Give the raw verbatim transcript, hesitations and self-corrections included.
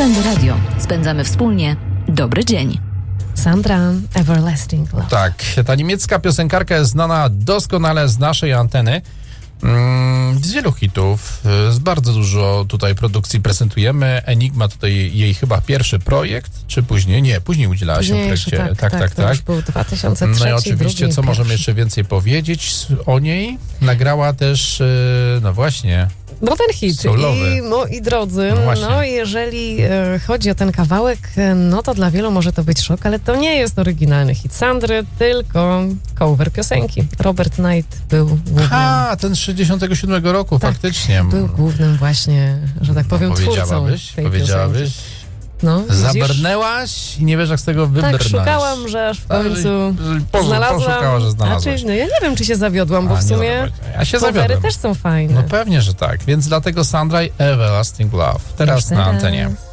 Trendy Radio. Spędzamy wspólnie dobry dzień. Sandra, Everlasting Love. Tak, ta niemiecka piosenkarka jest znana doskonale z naszej anteny. Z wielu hitów, z bardzo dużo tutaj produkcji prezentujemy. Enigma tutaj jej chyba pierwszy projekt, czy później? Nie, później udzielała się w projekcie. Tak, tak, tak. tak. To już był dwa tysiące trzeci, no i oczywiście, co możemy pierwszy. jeszcze więcej powiedzieć o niej? Nagrała też, no właśnie... No ten hit. Soulowy. I moi drodzy, No, no jeżeli e, chodzi o ten kawałek, no to dla wielu może to być szok, ale to nie jest oryginalny hit Sandry, tylko cover piosenki. Robert Knight był głównym. A, ten z sześćdziesiątego siódmego roku, tak, faktycznie. był głównym właśnie, że tak powiem, no, twórcą powiedziałabyś, tej powiedziałabyś. piosenki. No, Zabrnęłaś i nie wiesz, jak z tego wybrnąć. Tak, szukałam, że aż w końcu po, znalazłam. Poszukała, że znalazłaś. A, czy, no, ja nie wiem, czy się zawiodłam, bo A, w nie sumie zawiodłaś. Ja się covery zawiodłem. też są fajne. No pewnie, że tak. Więc dlatego Sandra i Everlasting Love. Teraz Już na teraz. antenie.